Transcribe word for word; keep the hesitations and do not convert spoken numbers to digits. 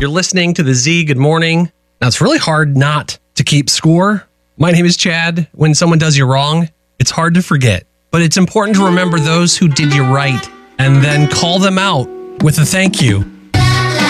You're listening to the Z. Good morning. Now, it's really hard not to keep score. My name is Chad. When someone does you wrong, it's hard to forget. But it's important to remember those who did you right and then call them out with a thank you.